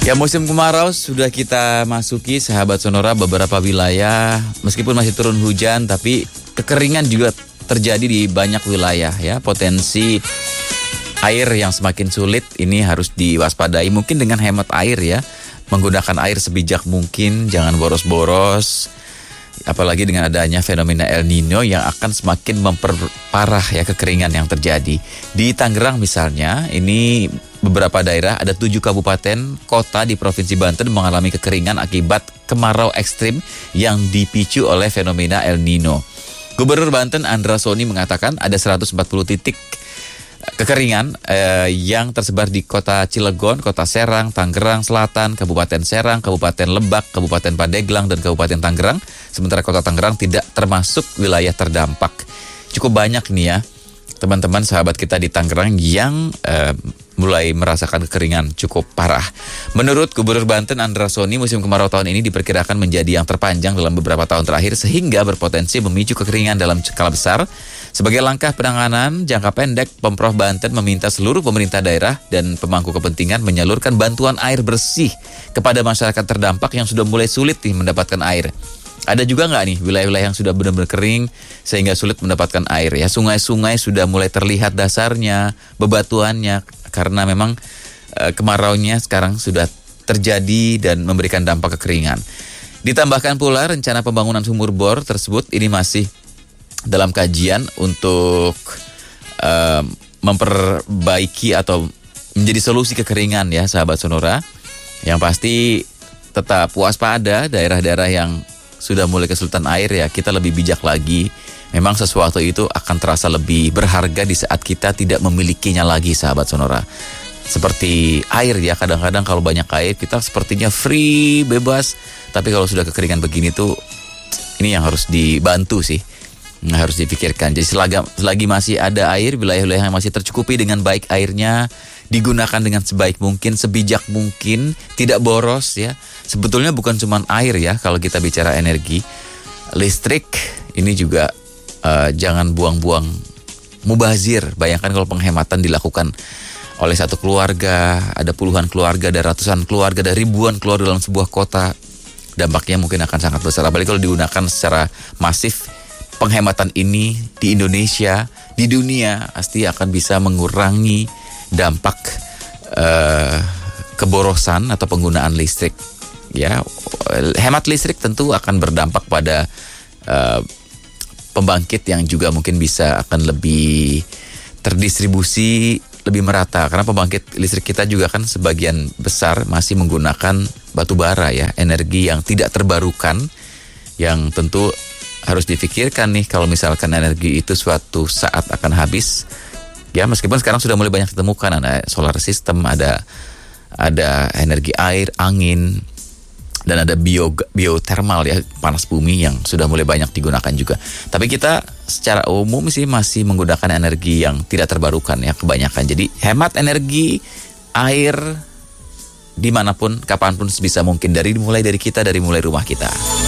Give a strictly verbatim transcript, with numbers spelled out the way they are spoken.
Ya, musim kemarau sudah kita masuki, sahabat Sonora. Beberapa wilayah meskipun masih turun hujan, tapi kekeringan juga terjadi di banyak wilayah ya. Potensi air yang semakin sulit ini harus diwaspadai. Mungkin dengan hemat air ya, menggunakan air sebijak mungkin, jangan boros-boros. Apalagi dengan adanya fenomena El Nino yang akan semakin memperparah ya kekeringan yang terjadi. Di Tangerang misalnya, ini beberapa daerah, ada tujuh kabupaten kota di Provinsi Banten mengalami kekeringan akibat kemarau ekstrim yang dipicu oleh fenomena El Nino. Gubernur Banten Andra Soni mengatakan ada seratus empat puluh titik kekeringan eh, yang tersebar di Kota Cilegon, Kota Serang, Tangerang Selatan, Kabupaten Serang, Kabupaten Lebak, Kabupaten Pandeglang, dan Kabupaten Tangerang. Sementara Kota Tangerang tidak termasuk wilayah terdampak. Cukup banyak nih ya teman-teman sahabat kita di Tangerang yang eh, mulai merasakan kekeringan cukup parah. Menurut Gubernur Banten Andra Soni, musim kemarau tahun ini diperkirakan menjadi yang terpanjang dalam beberapa tahun terakhir sehingga berpotensi memicu kekeringan dalam skala besar. Sebagai langkah penanganan jangka pendek, Pemprov Banten meminta seluruh pemerintah daerah dan pemangku kepentingan menyalurkan bantuan air bersih kepada masyarakat terdampak yang sudah mulai sulit nih mendapatkan air. Ada juga nggak nih wilayah-wilayah yang sudah benar-benar kering sehingga sulit mendapatkan air ya? Sungai-sungai sudah mulai terlihat dasarnya, bebatuannya, karena memang e, kemaraunya sekarang sudah terjadi dan memberikan dampak kekeringan. Ditambahkan pula rencana pembangunan sumur bor tersebut ini masih dalam kajian untuk e, memperbaiki atau menjadi solusi kekeringan ya sahabat Sonora. Yang pasti tetap waspada daerah-daerah yang sudah mulai kesulitan air ya, kita lebih bijak lagi. Memang sesuatu itu akan terasa lebih berharga di saat kita tidak memilikinya lagi sahabat Sonora. Seperti air ya, kadang-kadang kalau banyak air kita sepertinya free, bebas. Tapi kalau sudah kekeringan begini tuh, ini yang harus dibantu sih, harus dipikirkan. Jadi selagi, selagi masih ada air, wilayah-wilayah yang masih tercukupi dengan baik airnya, digunakan dengan sebaik mungkin, sebijak mungkin, tidak boros ya. Sebetulnya bukan cuma air ya, kalau kita bicara energi, listrik ini juga uh, jangan buang-buang mubazir. Bayangkan kalau penghematan dilakukan oleh satu keluarga, ada puluhan keluarga, ada ratusan keluarga, ada ribuan keluarga dalam sebuah kota, dampaknya mungkin akan sangat besar. Apalagi kalau digunakan secara masif, penghematan ini di Indonesia, di dunia pasti akan bisa mengurangi dampak uh, keborosan atau penggunaan listrik. Ya, hemat listrik tentu akan berdampak pada uh, pembangkit yang juga mungkin bisa akan lebih terdistribusi lebih merata, karena pembangkit listrik kita juga kan sebagian besar masih menggunakan batu bara ya, energi yang tidak terbarukan, yang tentu harus difikirkan nih kalau misalkan energi itu suatu saat akan habis. Ya, meskipun sekarang sudah mulai banyak ditemukan, ada solar system, ada ada energi air, angin, dan ada bio biotermal ya, panas bumi yang sudah mulai banyak digunakan juga. Tapi kita secara umum sih masih menggunakan energi yang tidak terbarukan ya kebanyakan. Jadi hemat energi, air dimanapun, kapanpun sebisa mungkin, dari mulai dari kita, dari mulai rumah kita.